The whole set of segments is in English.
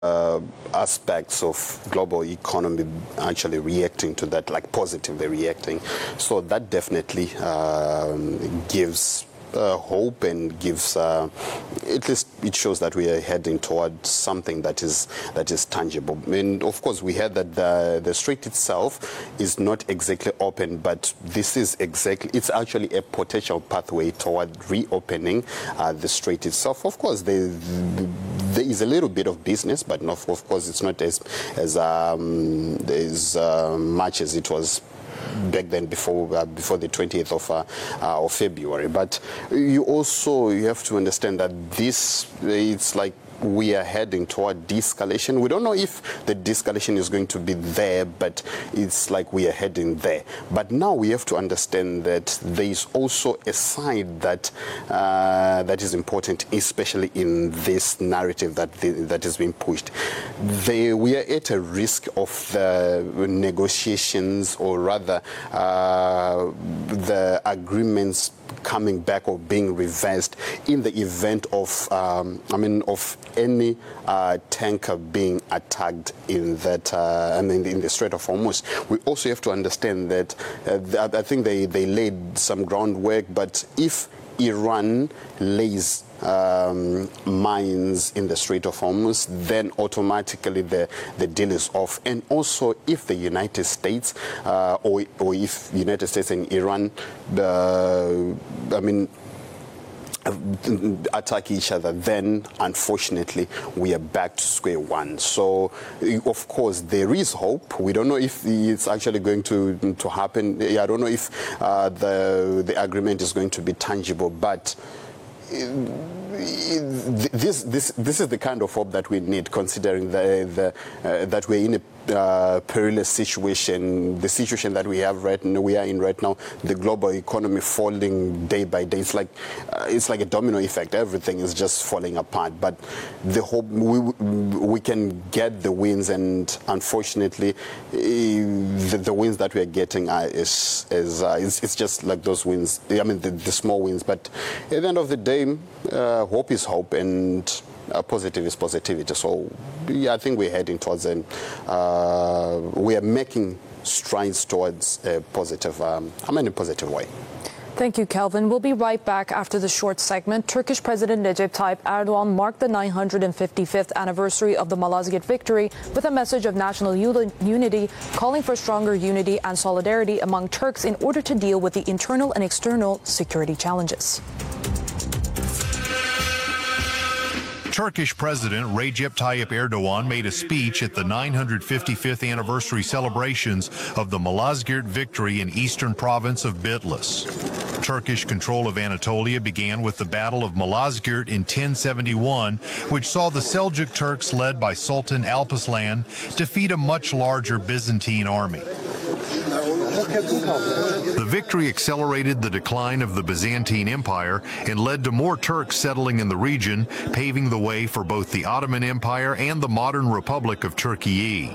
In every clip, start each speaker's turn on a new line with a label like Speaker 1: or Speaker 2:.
Speaker 1: aspects of global economy actually reacting to that, like positively reacting. So that definitely gives hope and gives, at least it shows that we are heading towards something that is tangible. And of course, we heard that the strait itself is not exactly open, but this is it's actually a potential pathway toward reopening the strait itself. Of course, there is a little bit of business, but of course, it's not as much as it was back then before the 20th of February. But you have to understand that it's like we are heading toward de-escalation. We don't know if the de-escalation is going to be there, but it's like we are heading there. But now we have to understand that there is also a side that is important, especially in this narrative that is being pushed. We are at a risk of the negotiations, or rather the agreements coming back or being reversed in the event of any tanker being attacked in that in the Strait of Hormuz. We also have to understand that I think they laid some groundwork, but if Iran lays mines in the Strait of Hormuz, then automatically the deal is off. And also, if the United States or if United States and Iran attack each other, then unfortunately we are back to square one. So of course there is hope. We don't know if it's actually going to happen. I don't know if the agreement is going to be tangible, but this is the kind of hope that we need, considering that we're in a perilous situation, the situation that we are in right now, the global economy falling day by day. It's like a domino effect. Everything is just falling apart. But the hope we can get the wins, and unfortunately, the wins that we are getting it's just like those wins. I mean, the small wins. But at the end of the day, hope is hope, and positive is positivity. So yeah, I think we're heading towards we are making strides towards a positive, in a positive way.
Speaker 2: Thank you, Kelvin. We'll be right back after the short segment. Turkish President Recep Tayyip Erdogan marked the 955th anniversary of the Malazgirt victory with a message of national unity, calling for stronger unity and solidarity among Turks in order to deal with the internal and external security challenges.
Speaker 3: Turkish President Recep Tayyip Erdogan made a speech at the 955th anniversary celebrations of the Malazgirt victory in eastern province of Bitlis. Turkish control of Anatolia began with the Battle of Malazgirt in 1071, which saw the Seljuk Turks led by Sultan Alparslan defeat a much larger Byzantine army. The victory accelerated the decline of the Byzantine Empire and led to more Turks settling in the region, paving the way for both the Ottoman Empire and the modern Republic of Turkey.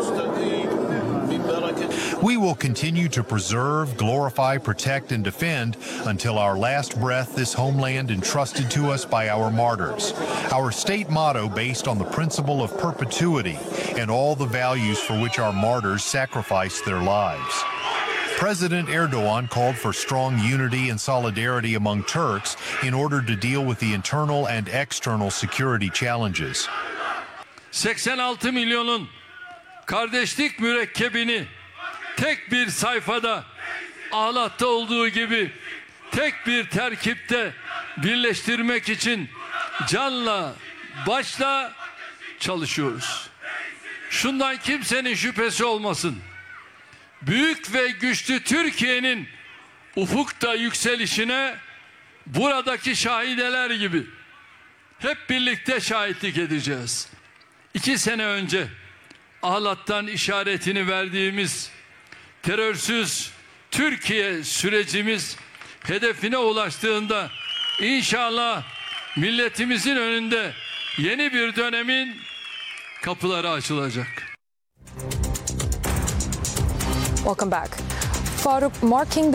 Speaker 3: We will continue to preserve, glorify, protect, and defend until our last breath this homeland entrusted to us by our martyrs. Our state motto based on the principle of perpetuity and all the values for which our martyrs sacrificed their lives. President Erdogan called for strong unity and solidarity among Turks in order to deal with the internal and external security challenges.
Speaker 4: 86 milyonun kardeşlik mürekkebini tek bir sayfada Ahlat'ta olduğu gibi tek bir terkipte birleştirmek için canla başla çalışıyoruz. Şundan kimsenin şüphesi olmasın. Büyük ve güçlü Türkiye'nin ufukta yükselişine buradaki şahideler gibi hep birlikte şahitlik edeceğiz. 2 sene önce Ahlat'tan işaretini verdiğimiz terörsüz Türkiye sürecimiz hedefine ulaştığında inşallah milletimizin önünde yeni bir dönemin kapıları açılacak.
Speaker 2: Welcome back. Faruk, marking the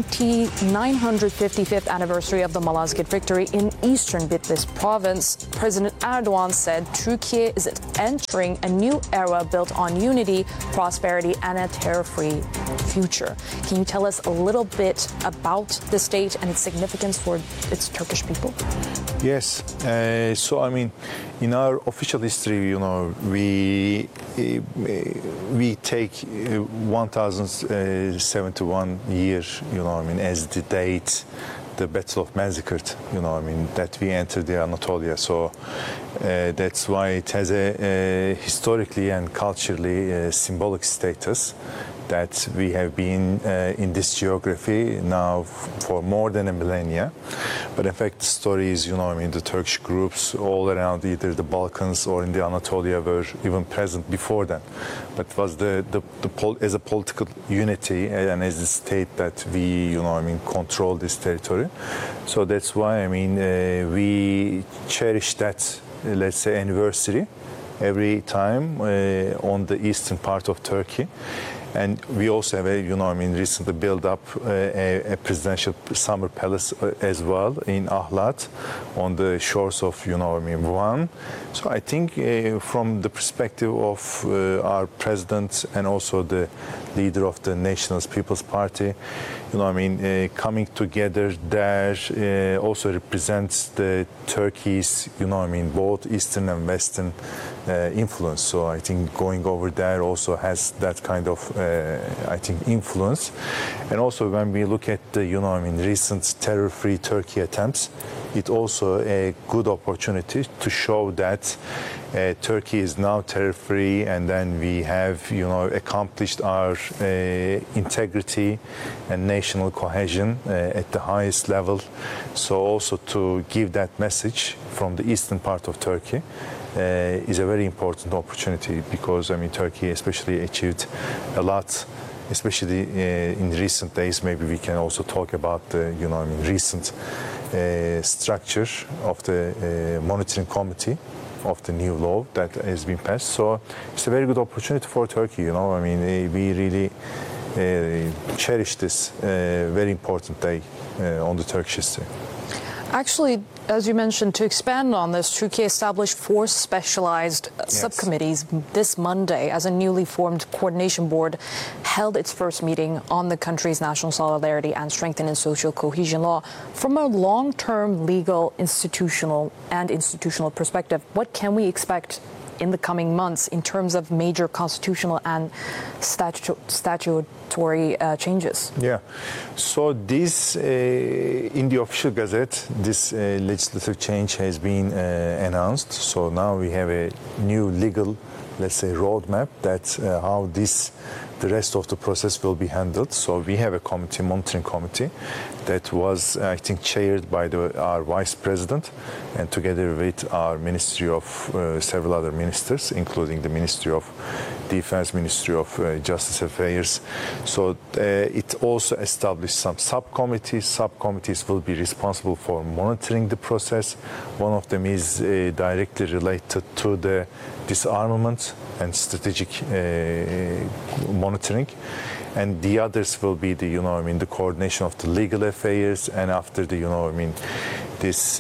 Speaker 2: 955th anniversary of the Malazgirt victory in eastern Bitlis province, President Erdogan said Turkey is entering a new era built on unity, prosperity, and a terror-free future. Can you tell us a little bit about this date and its significance for its Turkish people?
Speaker 5: Yes. So, I mean, in our official history, we take 1071 year, as the date, the Battle of Manzikert, that we entered the Anatolia. So that's why it has a historically and culturally symbolic status, that we have been in this geography now for more than a millennia. But in fact, the story is, the Turkish groups all around either the Balkans or in the Anatolia were even present before then. But it was as a political unity and as a state that we, control this territory. So that's why, we cherish that, let's say, anniversary every time on the eastern part of Turkey. And we also have, recently built up a presidential summer palace as well in Ahlat on the shores of, Van. So I think from the perspective of our president and also the leader of the Nationalist People's Party, coming together there also represents the Turkey's, both Eastern and Western influence. So I think going over there also has that kind of, influence. And also when we look at the, recent terror-free Turkey attempts, it's also a good opportunity to show that Turkey is now terror-free, and then we have, accomplished our integrity and national cohesion at the highest level. So also to give that message from the eastern part of Turkey is a very important opportunity, because Turkey especially achieved a lot, especially in recent days. Maybe we can also talk about the recent structure of the monitoring committee of the new law that has been passed. So it's a very good opportunity for Turkey. We really cherish this very important day on the Turkish history.
Speaker 2: Actually, as you mentioned, to expand on this, Turkey established 4 specialized subcommittees this Monday as a newly formed coordination board held its first meeting on the country's national solidarity and strengthening social cohesion law. From a long-term legal, institutional perspective, what can we expect in the coming months in terms of major constitutional and statutory changes?
Speaker 5: Yeah. So this, in the official gazette, this legislative change has been announced. So now we have a new legal, let's say, roadmap that how the rest of the process will be handled. So we have a committee, monitoring committee, that was, I think, chaired by our vice president, and together with our ministry of several other ministers, including the Ministry of Defense, Ministry of Justice Affairs. So it also established some subcommittees. Subcommittees will be responsible for monitoring the process. One of them is directly related to the disarmament and strategic monitoring, and the others will be the the coordination of the legal affairs, and after the this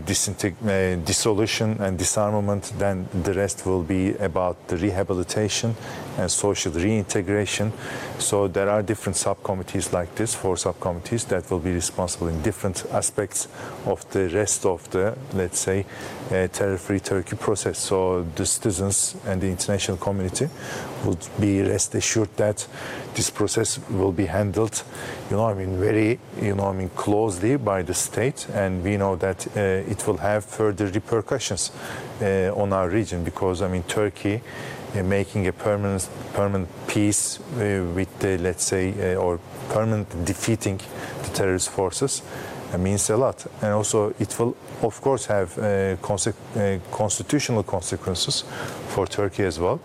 Speaker 5: dissolution and disarmament, then the rest will be about the rehabilitation and social reintegration. So there are different subcommittees like this, 4 subcommittees that will be responsible in different aspects of the rest of the, let's say, terror-free Turkey process. So the citizens and the international community would be rest assured that this process will be handled, very, closely by the state, and we know that it will have further repercussions on our region, because Turkey making a permanent peace with the, let's say, or permanent defeating the terrorist forces means a lot, and also it will of course have constitutional consequences for Turkey as well.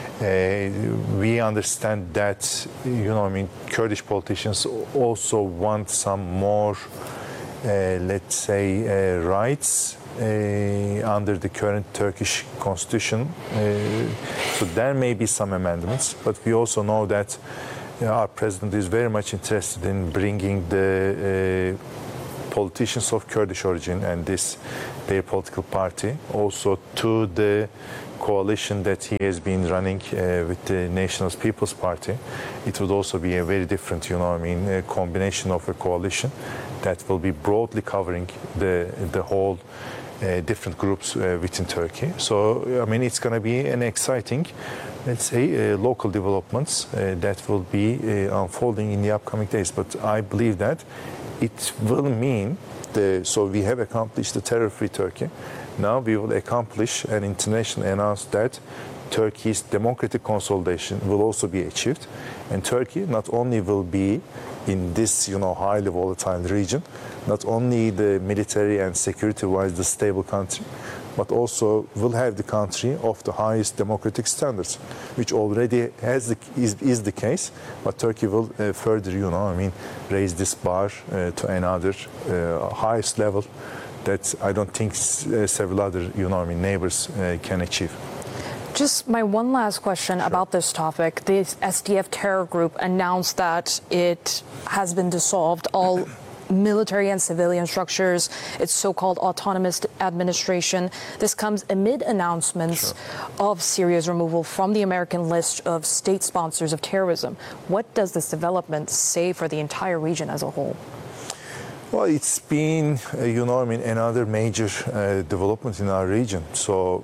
Speaker 5: We understand that Kurdish politicians also want some more let's say rights under the current Turkish constitution. So there may be some amendments, but we also know that our president is very much interested in bringing the politicians of Kurdish origin and their political party also to the coalition that he has been running with the National People's Party. It would also be a very different, a combination of a coalition that will be broadly covering the whole different groups within Turkey. So, it's going to be an exciting, let's say, local developments that will be unfolding in the upcoming days. But I believe that it will mean, so we have accomplished the terror-free Turkey. Now we will accomplish and internationally announce that Turkey's democratic consolidation will also be achieved. And Turkey not only will be in this, highly volatile region, not only the military and security-wise the stable country, but also will have the country of the highest democratic standards, which already is the case. But Turkey will further, raise this bar to another highest level that I don't think several other, neighbors can achieve.
Speaker 2: Just my one last question about this topic. The SDF terror group announced that it has been dissolved, all military and civilian structures, its so-called autonomous administration. This comes amid announcements of Syria's removal from the American list of state sponsors of terrorism. What does this development say for the entire region as a whole?
Speaker 5: Well, it's been, another major development in our region. So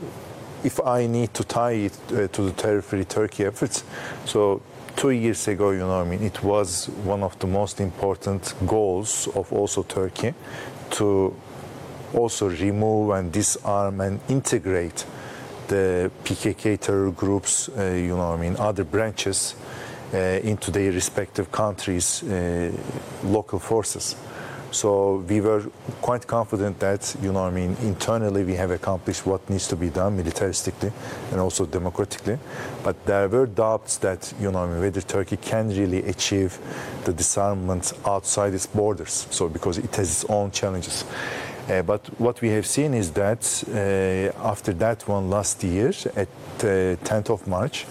Speaker 5: if I need to tie it to the terror-free Turkey efforts, so 2 years ago, it was one of the most important goals of also Turkey to also remove and disarm and integrate the PKK terror groups, other branches into their respective countries' local forces. So we were quite confident that, internally we have accomplished what needs to be done militaristically and also democratically. But there were doubts that, whether Turkey can really achieve the disarmament outside its borders. So because it has its own challenges. But what we have seen is that after that one last year, at the 10th of March,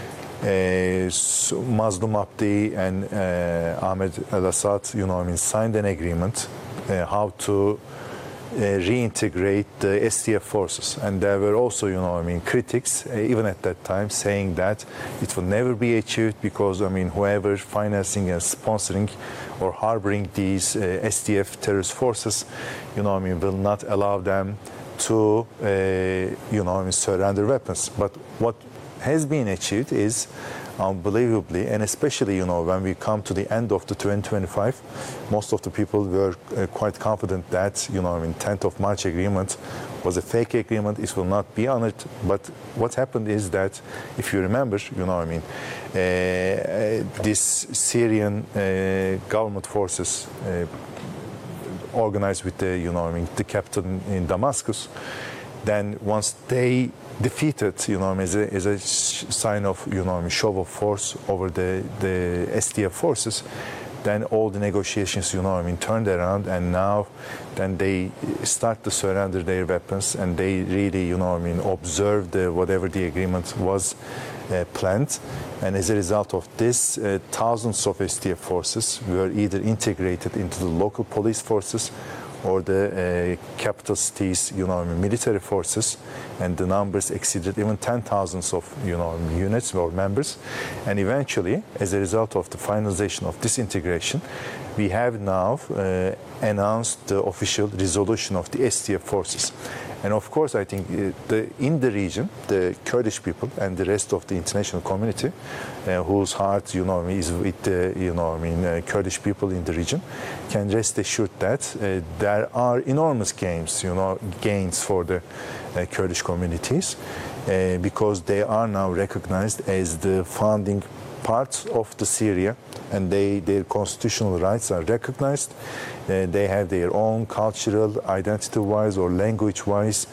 Speaker 5: Mazlum Abdi and Ahmed al-Assad, signed an agreement how to reintegrate the SDF forces. And there were also, critics, even at that time, saying that it will never be achieved because, whoever financing and sponsoring or harboring these SDF terrorist forces, will not allow them to, surrender weapons. But what has been achieved is unbelievably, and especially when we come to the end of the 2025, most of the people were quite confident that 10th of March agreement was a fake agreement. It will not be honored. But what happened is that, if you remember, this Syrian government forces organized with the capital in Damascus. Then once they defeated, as a sign of, show of force over the SDF forces, then all the negotiations, turned around, and now then they start to surrender their weapons, and they really, observe whatever the agreement was planned. And as a result of this, thousands of SDF forces were either integrated into the local police forces or the capital cities, military forces, and the numbers exceeded even 10,000 of, units or members. And eventually, as a result of the finalization of this integration, we have now announced the official resolution of the SDF forces. And of course, I think in the region, the Kurdish people and the rest of the international community, whose heart, is with the, Kurdish people in the region, can rest assured that there are enormous gains for the Kurdish communities, because they are now recognized as the founding parts of the Syria, and their constitutional rights are recognized. They have their own cultural, identity-wise or language-wise,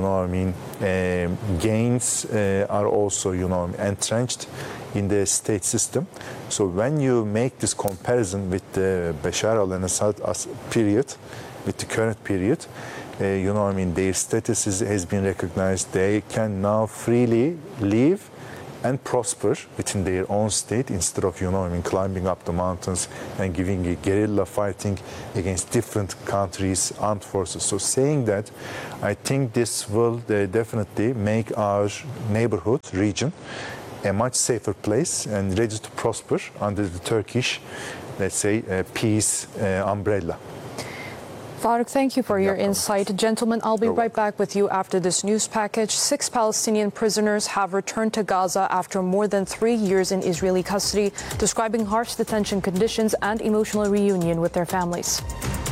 Speaker 5: gains are also, entrenched in the state system. So when you make this comparison with the Bashar al-Assad period, with the current period, their status has been recognized. They can now freely live and prosper within their own state instead of, climbing up the mountains and giving a guerrilla fighting against different countries, armed forces. So saying that, I think this will definitely make our neighborhood region a much safer place and ready to prosper under the Turkish, let's say, peace umbrella.
Speaker 2: Faruk, thank you for your insight. Gentlemen, I'll be right back with you after this news package. 6 Palestinian prisoners have returned to Gaza after more than 3 years in Israeli custody, describing harsh detention conditions and emotional reunion with their families.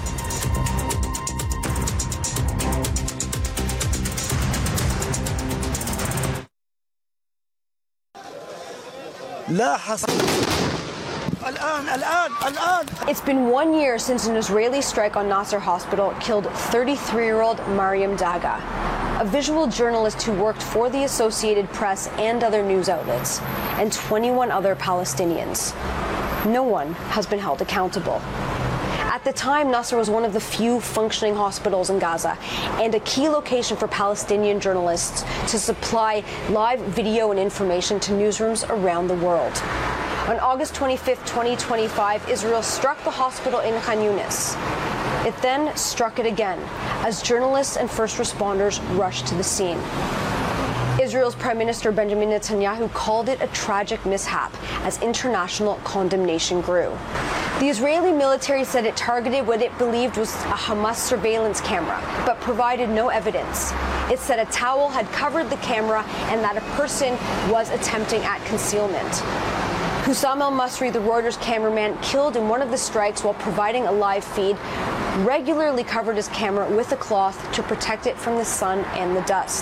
Speaker 6: It's been 1 year since an Israeli strike on Nasser Hospital killed 33-year-old Mariam Daga, a visual journalist who worked for the Associated Press and other news outlets, and 21 other Palestinians. No one has been held accountable. At the time, Nasser was one of the few functioning hospitals in Gaza and a key location for Palestinian journalists to supply live video and information to newsrooms around the world. On August 25, 2025, Israel struck the hospital in Khan Yunis. It then struck it again as journalists and first responders rushed to the scene. Israel's Prime Minister Benjamin Netanyahu called it a tragic mishap as international condemnation grew. The Israeli military said it targeted what it believed was a Hamas surveillance camera, but provided no evidence. It said a towel had covered the camera and that a person was attempting at concealment. Hussam al-Masri, the Reuters cameraman killed in one of the strikes while providing a live feed, regularly covered his camera with a cloth to protect it from the sun and the dust.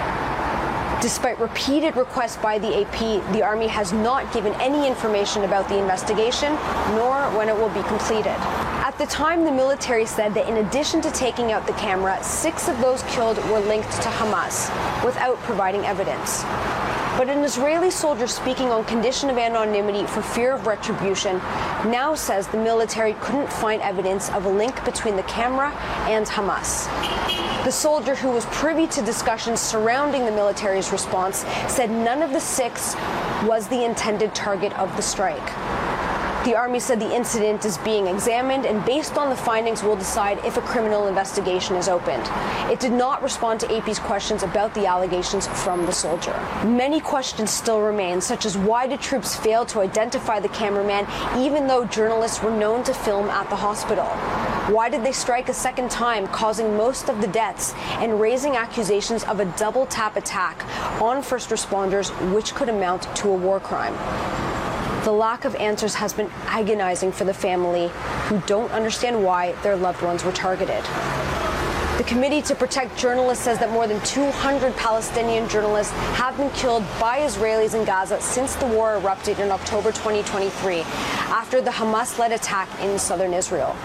Speaker 6: Despite repeated requests by the AP, the army has not given any information about the investigation, nor when it will be completed. At the time, the military said that in addition to taking out the camera, 6 of those killed were linked to Hamas, without providing evidence. But an Israeli soldier speaking on condition of anonymity for fear of retribution now says the military couldn't find evidence of a link between the camera and Hamas. The soldier, who was privy to discussions surrounding the military's response, said none of the 6 was the intended target of the strike. The Army said the incident is being examined and based on the findings will decide if a criminal investigation is opened. It did not respond to AP's questions about the allegations from the soldier. Many questions still remain, such as why did troops fail to identify the cameraman even though journalists were known to film at the hospital? Why did they strike a second time, causing most of the deaths and raising accusations of a double tap attack on first responders, which could amount to a war crime? The lack of answers has been agonizing for the family, who don't understand why their loved ones were targeted. The Committee to Protect Journalists says that more than 200 Palestinian journalists have been killed by Israelis in Gaza since the war erupted in October 2023, after the Hamas-led attack in southern Israel.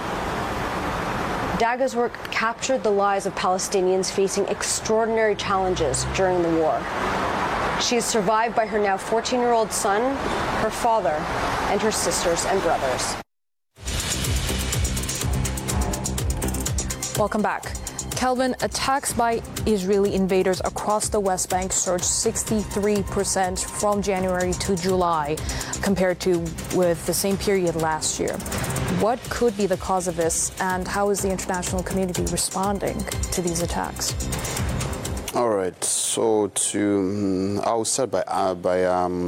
Speaker 6: Daga's work captured the lives of Palestinians facing extraordinary challenges during the war. She is survived by her now 14-year-old son, her father, and her sisters and brothers.
Speaker 2: Welcome back. Kelvin, attacks by Israeli invaders across the West Bank surged 63% from January to July compared to with the same period last year. What could be the cause of this, and how is the international community responding to these attacks?
Speaker 1: All right. So I'll start by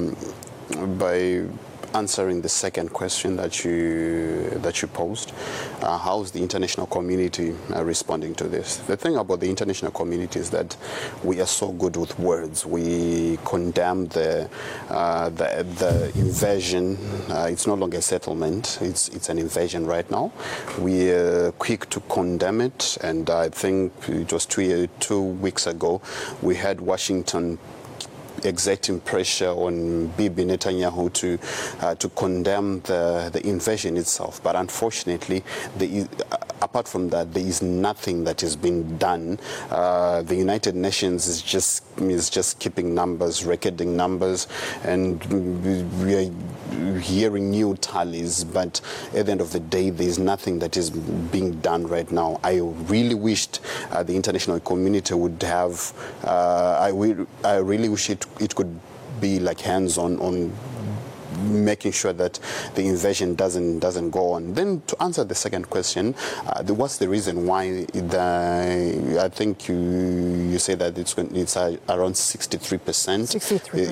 Speaker 1: answering the second question that you posed. How is the international community responding to this? The thing about the international community is that we are so good with words. We condemn the invasion. It's no longer a settlement. It's an invasion right now. We are quick to condemn it, and I think it was 2 weeks ago we had Washington exerting pressure on Bibi Netanyahu to condemn the invasion itself. But unfortunately, apart from that, there is nothing that is being done. The United Nations is just keeping numbers, recording numbers, and we are hearing new tallies. But at the end of the day, there is nothing that is being done right now. I really wished the international community would have. I really wish it could be like hands-on on making sure that the invasion doesn't go on. Then to answer the second question, what's the reason why I think you say that it's around 63%.
Speaker 2: 63%.